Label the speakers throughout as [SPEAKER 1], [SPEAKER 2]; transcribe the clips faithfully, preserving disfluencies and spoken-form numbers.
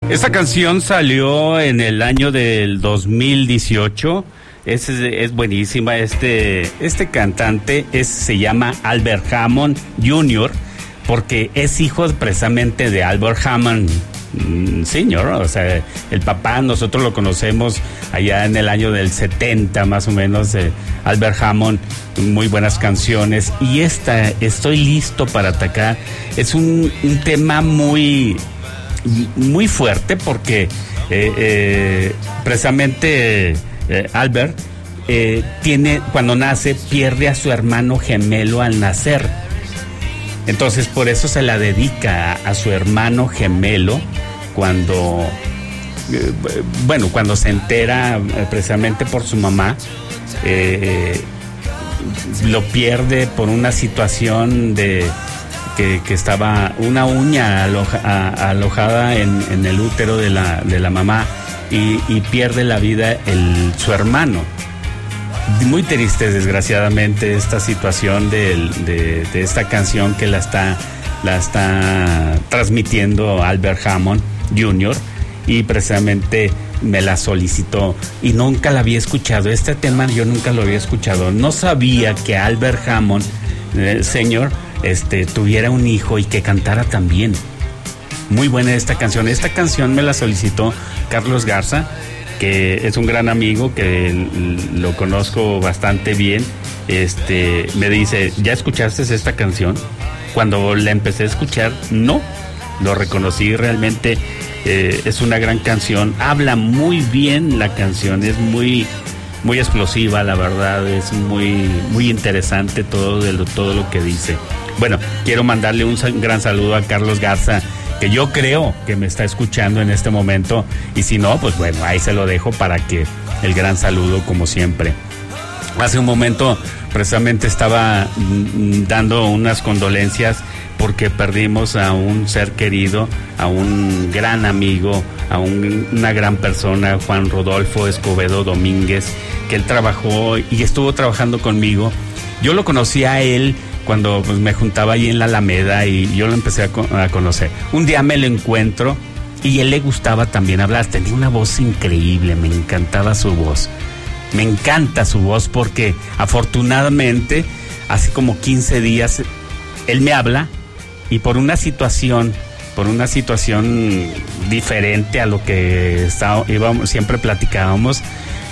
[SPEAKER 1] Esta canción salió en el año del dos mil dieciocho. Es, es buenísima. Este, este cantante es, se llama Albert Hammond junior porque es hijo precisamente de Albert Hammond señor. O sea, el papá nosotros lo conocemos allá en el año del setenta más o menos. eh, Albert Hammond, muy buenas canciones. Y esta, Estoy listo para atacar, es un, un tema muy... muy fuerte porque eh, eh, precisamente eh, Albert eh, tiene, cuando nace, pierde a su hermano gemelo al nacer. Entonces por eso se la dedica a, a su hermano gemelo cuando eh, bueno, cuando se entera eh, precisamente por su mamá. eh, lo pierde por una situación de Que, que estaba una uña aloja, a, alojada en, en el útero de la, de la mamá y, y pierde la vida el, su hermano. Muy triste, desgraciadamente, esta situación de, de, de esta canción que la está, la está transmitiendo Albert Hammond junior y precisamente me la solicitó y nunca la había escuchado. Este tema yo nunca lo había escuchado. No sabía que Albert Hammond eh, señor Este, tuviera un hijo y que cantara también. Muy buena esta canción. Esta canción me la solicitó Carlos Garza, que es un gran amigo, que lo conozco bastante bien. Este, me dice, ¿ya escuchaste esta canción? Cuando la empecé a escuchar, no, lo reconocí realmente. Eh, es una gran canción. Habla muy bien la canción, es muy... muy explosiva, la verdad, es muy muy interesante todo de lo, todo lo que dice. Bueno, quiero mandarle un gran saludo a Carlos Garza, que yo creo que me está escuchando en este momento, y si no, pues bueno, ahí se lo dejo para que el gran saludo como siempre. Hace un momento precisamente estaba mm, dando unas condolencias porque perdimos a un ser querido, a un gran amigo, a un, una gran persona, Juan Rodolfo Escobedo Domínguez, que él trabajó y estuvo trabajando conmigo. Yo lo conocí a él cuando pues, me juntaba ahí en la Alameda y yo lo empecé a, a conocer. Un día me lo encuentro y a él le gustaba también hablar, tenía una voz increíble, me encantaba su voz. Me encanta su voz porque afortunadamente hace como quince días él me habla y por una situación, por una situación diferente a lo que está, íbamos, siempre platicábamos,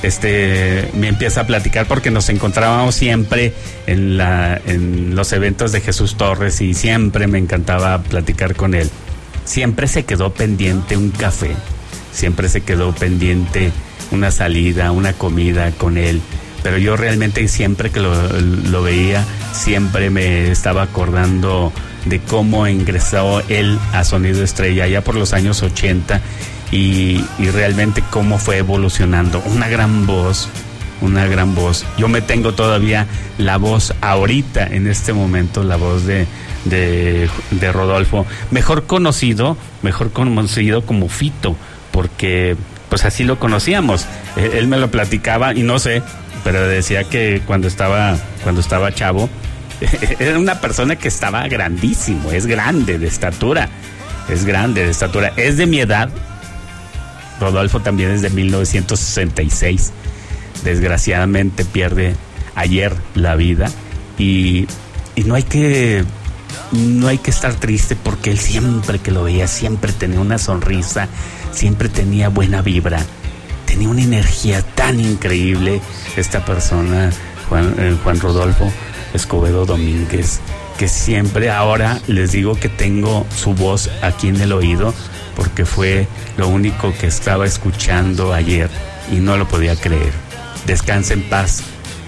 [SPEAKER 1] este, me empieza a platicar porque nos encontrábamos siempre en, la, en los eventos de Jesús Torres y siempre me encantaba platicar con él. Siempre se quedó pendiente un café, siempre se quedó pendiente una salida, una comida con él, pero yo realmente siempre que lo, lo veía, siempre me estaba acordando de cómo ingresó él a Sonido Estrella allá por los años ochenta y, y realmente cómo fue evolucionando. Una gran voz, una gran voz. Yo me tengo todavía la voz ahorita, en este momento, la voz de, de, de Rodolfo, mejor conocido, mejor conocido como Fito, porque pues así lo conocíamos. Él, él me lo platicaba y no sé, pero decía que cuando estaba, cuando estaba chavo, era una persona que estaba grandísimo, es grande de estatura, es grande de estatura, es de mi edad. Rodolfo también es de mil novecientos sesenta y seis, desgraciadamente pierde ayer la vida y, y no hay que no hay que estar triste porque él siempre que lo veía, siempre tenía una sonrisa, siempre tenía buena vibra, tenía una energía tan increíble esta persona, Juan, eh, Juan Rodolfo Escobedo Domínguez, que siempre ahora les digo que tengo su voz aquí en el oído porque fue lo único que estaba escuchando ayer y no lo podía creer. Descansa en paz,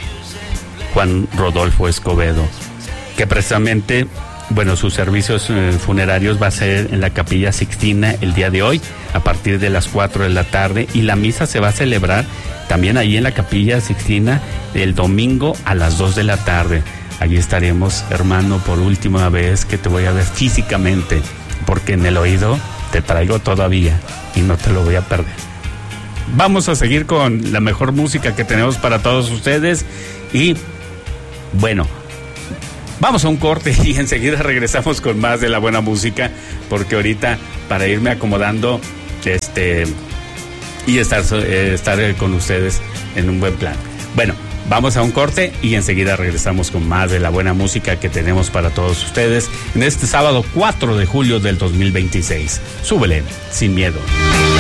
[SPEAKER 1] Juan Rodolfo Escobedo, que precisamente, bueno, sus servicios eh, funerarios va a ser en la Capilla Sixtina el día de hoy a partir de las cuatro de la tarde y la misa se va a celebrar también ahí en la Capilla Sixtina el domingo a las dos de la tarde. Allí estaremos, hermano, por última vez que te voy a ver físicamente, porque en el oído te traigo todavía y no te lo voy a perder. Vamos a seguir con la mejor música que tenemos para todos ustedes y bueno, vamos a un corte y enseguida regresamos con más de la buena música, porque ahorita, para irme acomodando, este y estar, eh, estar con ustedes en un buen plan. Bueno, vamos a un corte y enseguida regresamos con más de la buena música que tenemos para todos ustedes en este sábado cuatro de julio del dos mil veintiséis. Súbele, sin miedo.